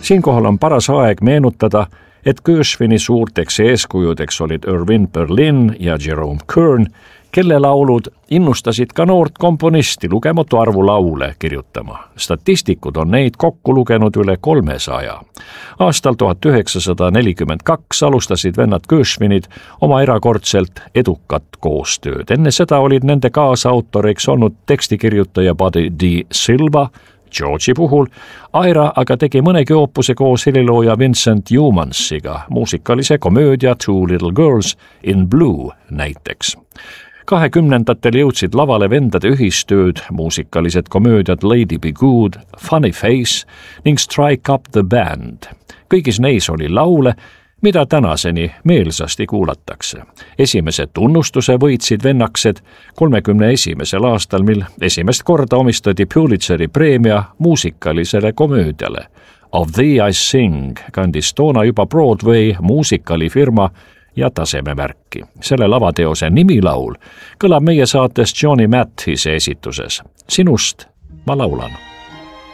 Siinkohal on paras aeg meenutada, et Gershwini suurteks eeskujudeks olid Irving Berlin ja Jerome Kern, kelle laulud innustasid ka noort komponisti lugematu arvu laule kirjutama. Statistikud on neid kokku lugenud üle 300. Aastal 1942 alustasid vennad Gershwinid oma erakordselt edukat koostööd. Enne seda olid nende kaasautoriks olnud tekstikirjutaja Buddy D. Silva, George'i puhul. Ira aga tegi mõnegi oopuse koos helilooja Vincent Youmaniga, muusikalise komöödia Two Little Girls in Blue näiteks. 20-ndatel jõudsid lavale vendade ühistööd, muusikalised komöödiad Lady Be Good, Funny Face ning Strike Up the Band. Kõigis neis oli laule, mida tänaseni meelsasti kuulatakse. Esimese tunnustuse võitsid vennaksed 31. aastal, mil esimest korda omistati Pulitzeri preemia muusikalisele komöödiale. Of Thee I Sing kandis toona juba Broadway muusikalifirma ja tasememärki. Selle lavateose nimilaul kõlab meie saates Johnny Mathise esituses. Sinust ma laulan.